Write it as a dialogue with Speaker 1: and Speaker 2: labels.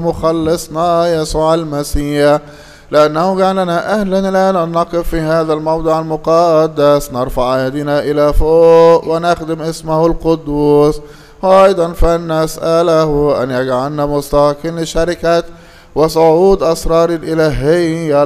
Speaker 1: مخلصنا يسوع المسيح، لأنه جعلنا أهلا الآن أن نقف في هذا الموضع المقدس نرفع أيدينا إلى فوق ونخدم اسمه القدوس، وأيضا فلنسأله أن يجعلنا مستحقين لشركة وصعود أسرار الإلهية